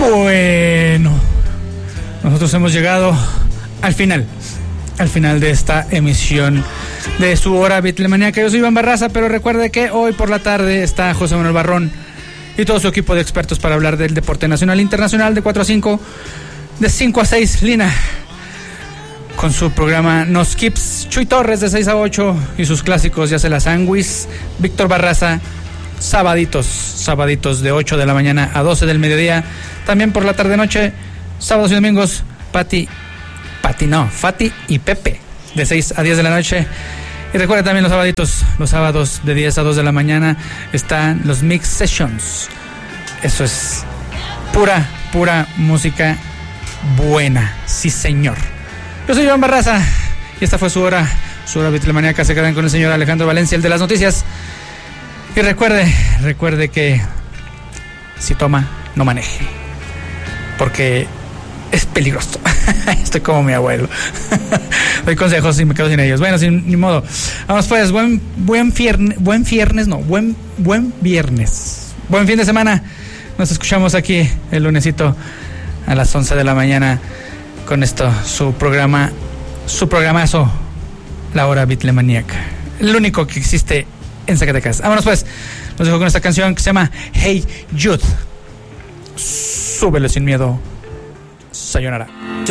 Bueno, nosotros hemos llegado al final de esta emisión de su hora Beatlemaníaca. Yo soy Iván Barraza, pero recuerde que hoy por la tarde está José Manuel Barrón y todo su equipo de expertos para hablar del deporte nacional e internacional de 4 a 5, de 5 a 6, Lina, con su programa No Skips, Chuy Torres de 6 a 8 y sus clásicos Ya se la sanguis, Víctor Barraza, sabaditos de 8 de la mañana a 12 del mediodía, también por la tarde-noche, sábados y domingos, Fati y Pepe, de 6 a 10 de la noche. Y recuerda también los sábados de 10 a 2 de la mañana están los Mix Sessions. Eso es pura música buena, sí señor. Yo soy Iván Barraza y esta fue su hora Beatlemaníaca. Se quedan con el señor Alejandro Valencia, el de las noticias. Y recuerde que si toma, no maneje, porque es peligroso. Estoy como mi abuelo. Doy consejos y me quedo sin ellos. Bueno, ni modo. Vamos pues, buen viernes. Buen fin de semana. Nos escuchamos aquí el lunesito a las 11 de la mañana con esto, su programazo, La Hora Beatlemaníaca. El único que existe en Zacatecas. Vámonos pues. Los dejo con esta canción que se llama Hey Jude. Súbele sin miedo. Sayonara.